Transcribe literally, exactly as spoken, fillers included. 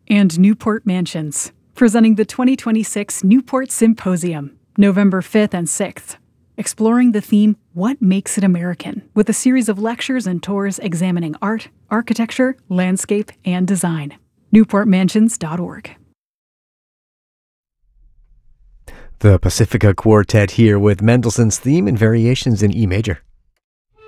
And Newport Mansions, presenting the twenty twenty-six Newport Symposium, November fifth and sixth, exploring the theme, What Makes It American, with a series of lectures and tours examining art, architecture, landscape, and design. newport mansions dot org. The Pacifica Quartet here with Mendelssohn's Theme and Variations in E major.